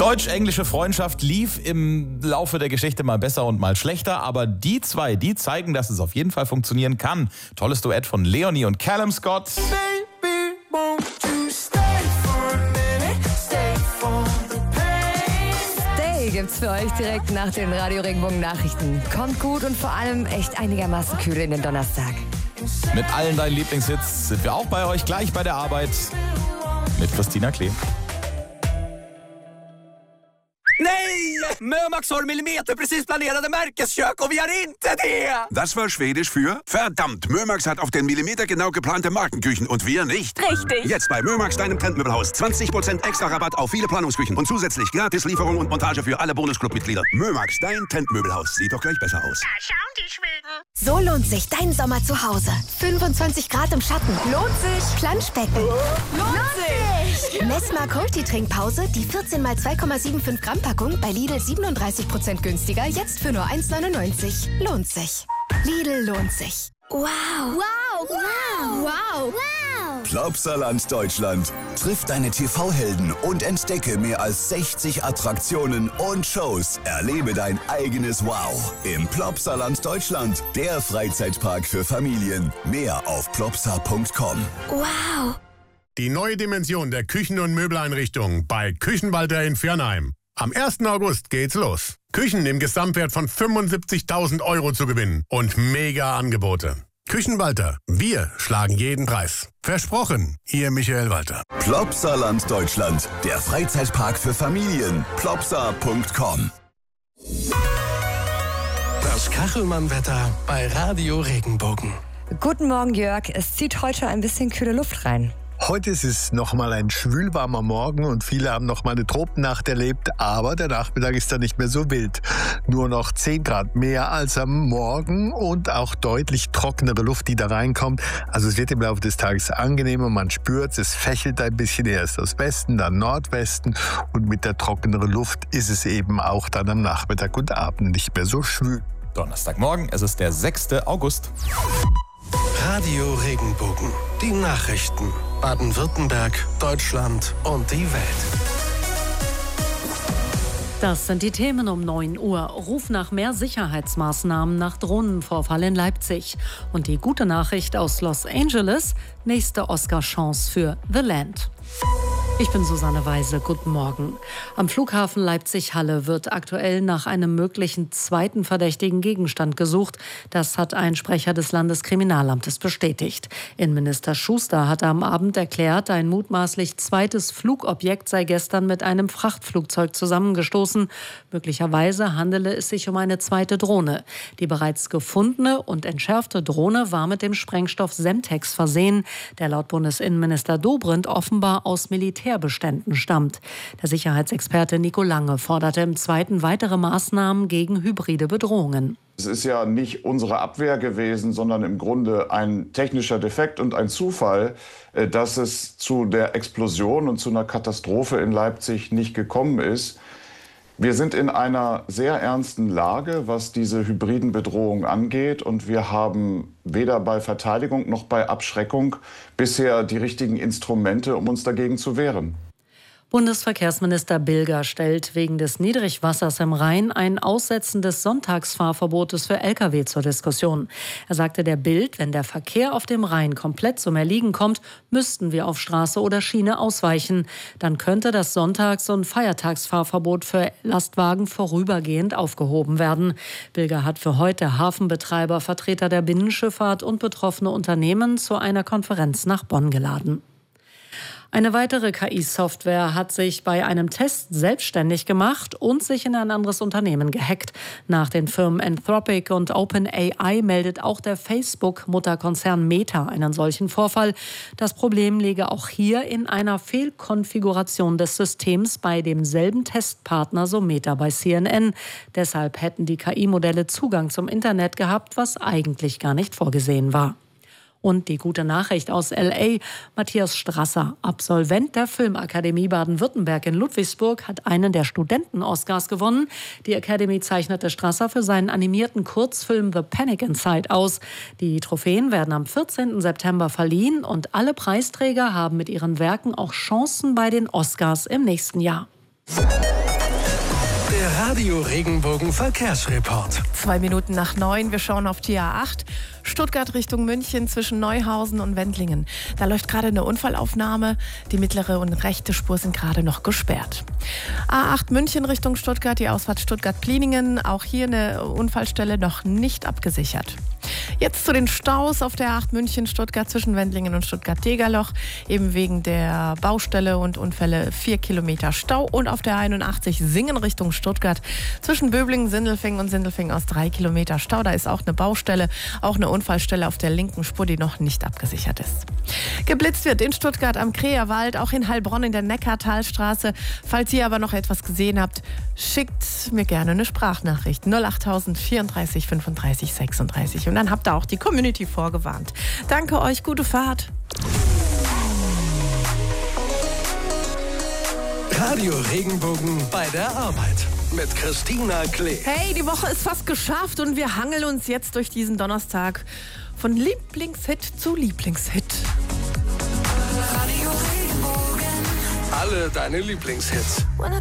Deutsch-englische Freundschaft lief im Laufe der Geschichte mal besser und mal schlechter, aber die zwei, die zeigen, dass es auf jeden Fall funktionieren kann. Tolles Duett von Leonie und Callum Scott. Baby, won't you stay for a minute, stay for the pain. Stay gibt's für euch direkt nach den Radio Regenbogen Nachrichten. Kommt gut und vor allem echt einigermaßen kühl in den Donnerstag. Mit allen deinen Lieblingshits sind wir auch bei euch gleich bei der Arbeit mit Christina Klee. Nej! Mömax har millimeterprecis planerade märkeskök och vi har inte det! Das war Schwedisch für verdammt, Mömax hat auf den Millimeter genau geplante Markenküchen und wir nicht. Richtig. Jetzt bei Mömax, deinem Trendmöbelhaus. 20% extra Rabatt auf viele Planungsküchen und zusätzlich Gratislieferung und Montage für alle Bonusclub-Mitglieder. Mömax, dein Trendmöbelhaus. Sieht doch gleich besser aus. Da schauen die Schweden. So lohnt sich dein Sommer zu Hause. 25 Grad im Schatten. Lohnt sich. Planschbecken. Lohnt sich! Messmer Cold Trinkpause, die 14 x 2,75 Gramm Packung bei Lidl 37% günstiger, jetzt für nur 1,99. Lohnt sich. Lidl lohnt sich. Wow. Wow. Wow. Wow. Wow. Plopsaland Deutschland. Triff deine TV-Helden und entdecke mehr als 60 Attraktionen und Shows. Erlebe dein eigenes Wow im Plopsaland Deutschland. Der Freizeitpark für Familien. Mehr auf plopsa.com. Wow. Die neue Dimension der Küchen- und Möbeleinrichtung bei Küchenwalter in Viernheim. Am 1. August geht's los. Küchen im Gesamtwert von 75.000 € zu gewinnen und mega Angebote. Küchenwalter, wir schlagen jeden Preis. Versprochen, Ihr Michael Walter. Plopsaland Deutschland. Der Freizeitpark für Familien. plopsa.com. Das Kachelmann-Wetter bei Radio Regenbogen. Guten Morgen, Jörg. Es zieht heute ein bisschen kühle Luft rein. Heute ist es nochmal ein schwülwarmer Morgen und viele haben nochmal eine Tropennacht erlebt, aber der Nachmittag ist dann nicht mehr so wild. Nur noch 10 Grad mehr als am Morgen und auch deutlich trockenere Luft, die da reinkommt. Also es wird im Laufe des Tages angenehmer, man spürt es fächelt ein bisschen, erst aus Westen, dann Nordwesten und mit der trockeneren Luft ist es eben auch dann am Nachmittag und Abend nicht mehr so schwül. Donnerstagmorgen, es ist der 6. August. Radio Regenbogen. Die Nachrichten. Baden-Württemberg, Deutschland und die Welt. Das sind die Themen um 9 Uhr. Ruf nach mehr Sicherheitsmaßnahmen nach Drohnenvorfall in Leipzig. Und die gute Nachricht aus Los Angeles, nächste Oscar-Chance für The Land. Ich bin Susanne Weise, guten Morgen. Am Flughafen Leipzig-Halle wird aktuell nach einem möglichen zweiten verdächtigen Gegenstand gesucht. Das hat ein Sprecher des Landeskriminalamtes bestätigt. Innenminister Schuster hatte am Abend erklärt, ein mutmaßlich zweites Flugobjekt sei gestern mit einem Frachtflugzeug zusammengestoßen. Möglicherweise handele es sich um eine zweite Drohne. Die bereits gefundene und entschärfte Drohne war mit dem Sprengstoff Semtex versehen, der laut Bundesinnenminister Dobrindt offenbar aus Militärbeständen stammt. Der Sicherheitsexperte Nico Lange forderte im Zweiten weitere Maßnahmen gegen hybride Bedrohungen. Es ist ja nicht unsere Abwehr gewesen, sondern im Grunde ein technischer Defekt und ein Zufall, dass es zu der Explosion und zu einer Katastrophe in Leipzig nicht gekommen ist. Wir sind in einer sehr ernsten Lage, was diese hybriden Bedrohungen angeht. Und wir haben weder bei Verteidigung noch bei Abschreckung bisher die richtigen Instrumente, um uns dagegen zu wehren. Bundesverkehrsminister Bilger stellt wegen des Niedrigwassers im Rhein ein Aussetzen des Sonntagsfahrverbotes für Lkw zur Diskussion. Er sagte der Bild, wenn der Verkehr auf dem Rhein komplett zum Erliegen kommt, müssten wir auf Straße oder Schiene ausweichen. Dann könnte das Sonntags- und Feiertagsfahrverbot für Lastwagen vorübergehend aufgehoben werden. Bilger hat für heute Hafenbetreiber, Vertreter der Binnenschifffahrt und betroffene Unternehmen zu einer Konferenz nach Bonn geladen. Eine weitere KI-Software hat sich bei einem Test selbstständig gemacht und sich in ein anderes Unternehmen gehackt. Nach den Firmen Anthropic und OpenAI meldet auch der Facebook-Mutterkonzern Meta einen solchen Vorfall. Das Problem liege auch hier in einer Fehlkonfiguration des Systems bei demselben Testpartner, so Meta bei CNN. Deshalb hätten die KI-Modelle Zugang zum Internet gehabt, was eigentlich gar nicht vorgesehen war. Und die gute Nachricht aus L.A. Matthias Strasser, Absolvent der Filmakademie Baden-Württemberg in Ludwigsburg, hat einen der Studenten-Oscars gewonnen. Die Academy zeichnete Strasser für seinen animierten Kurzfilm The Panic Inside aus. Die Trophäen werden am 14. September verliehen und alle Preisträger haben mit ihren Werken auch Chancen bei den Oscars im nächsten Jahr. Radio Regenbogen Verkehrsreport. 2 Minuten nach 9, wir schauen auf die A8. Stuttgart Richtung München zwischen Neuhausen und Wendlingen. Da läuft gerade eine Unfallaufnahme. Die mittlere und rechte Spur sind gerade noch gesperrt. A8 München Richtung Stuttgart, die Ausfahrt Stuttgart-Pliningen. Auch hier eine Unfallstelle noch nicht abgesichert. Jetzt zu den Staus auf der A8 München-Stuttgart zwischen Wendlingen und Stuttgart-Degerloch. Eben wegen der Baustelle und Unfälle 4 Kilometer Stau. Und auf der 81 Singen Richtung Stuttgart zwischen Böblingen, Sindelfingen und Sindelfingen aus 3 Kilometer Stau. Da ist auch eine Baustelle, auch eine Unfallstelle auf der linken Spur, die noch nicht abgesichert ist. Geblitzt wird in Stuttgart am Kreerwald, auch in Heilbronn in der Neckartalstraße. Falls ihr aber noch etwas gesehen habt, schickt mir gerne eine Sprachnachricht. 08000 34 35 36. Und dann habt ihr auch die Community vorgewarnt. Danke euch, gute Fahrt. Radio Regenbogen bei der Arbeit mit Christina Klee. Hey, die Woche ist fast geschafft und wir hangeln uns jetzt durch diesen Donnerstag von Lieblingshit zu Lieblingshit. Alle deine Lieblingshits.